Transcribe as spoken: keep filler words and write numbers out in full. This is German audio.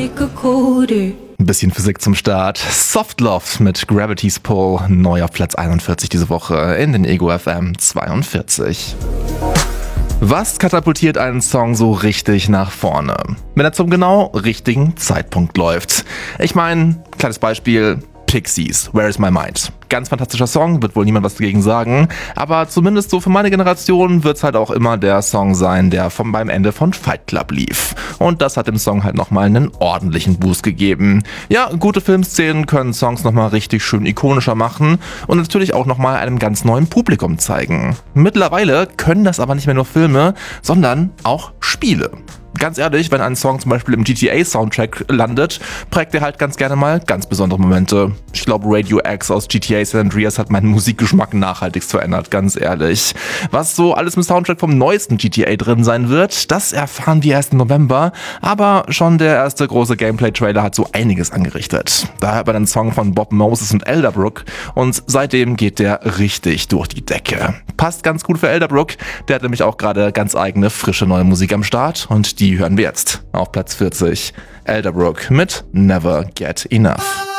make a colder. Ein bisschen Physik zum Start. Soft Love mit Gravity's Pull, neu auf Platz einundvierzig diese Woche in den Ego F M zweiundvierzig. Was katapultiert einen Song so richtig nach vorne? Wenn er zum genau richtigen Zeitpunkt läuft. Ich meine, kleines Beispiel, Pixies, Where is my mind? Ganz fantastischer Song, wird wohl niemand was dagegen sagen, aber zumindest so für meine Generation wird es halt auch immer der Song sein, der vom, beim Ende von Fight Club lief. Und das hat dem Song halt nochmal einen ordentlichen Boost gegeben. Ja, gute Filmszenen können Songs nochmal richtig schön ikonischer machen und natürlich auch nochmal einem ganz neuen Publikum zeigen. Mittlerweile können das aber nicht mehr nur Filme, sondern auch Spiele. Ganz ehrlich, wenn ein Song zum Beispiel im G T A-Soundtrack landet, prägt er halt ganz gerne mal ganz besondere Momente. Ich glaube, Radio X aus G T A San Andreas hat meinen Musikgeschmack nachhaltigst verändert, ganz ehrlich. Was so alles im Soundtrack vom neuesten G T A drin sein wird, das erfahren wir erst im November, aber schon der erste große Gameplay-Trailer hat so einiges angerichtet. Da hört man einen Song von Bob Moses und Elderbrook und seitdem geht der richtig durch die Decke. Passt ganz gut für Elderbrook, der hat nämlich auch gerade ganz eigene, frische neue Musik am Start und die Die hören wir jetzt auf Platz vierzig. Elderbrook mit Never Get Enough.